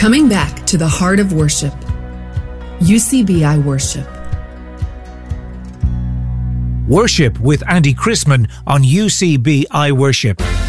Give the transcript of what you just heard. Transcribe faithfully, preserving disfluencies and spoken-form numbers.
Coming back to the heart of worship. U C B I Worship. Worship with Andy Chrisman on U C B I Worship.